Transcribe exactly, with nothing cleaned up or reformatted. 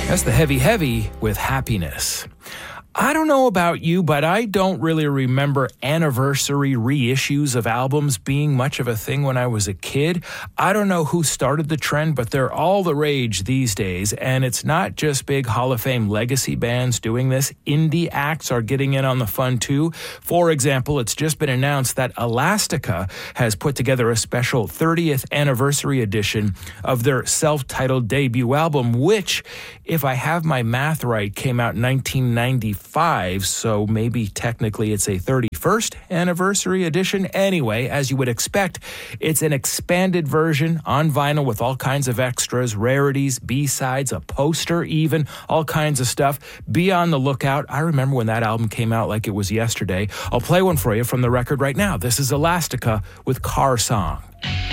That's the Heavy Heavy with Happiness. I don't know about you, but I don't really remember anniversary reissues of albums being much of a thing when I was a kid. I don't know who started the trend, but they're all the rage these days. And it's not just big Hall of Fame legacy bands doing this. Indie acts are getting in on the fun too. For example, it's just been announced that Elastica has put together a special thirtieth anniversary edition of their self-titled debut album, which, if I have my math right, came out in nineteen ninety-five. Five, so maybe technically it's a thirty-first anniversary edition. Anyway, as you would expect, it's an expanded version on vinyl with all kinds of extras, rarities, B-sides, a poster even, all kinds of stuff. Be on the lookout. I remember when that album came out like it was yesterday. I'll play one for you from the record right now. This is Elastica with Car Song.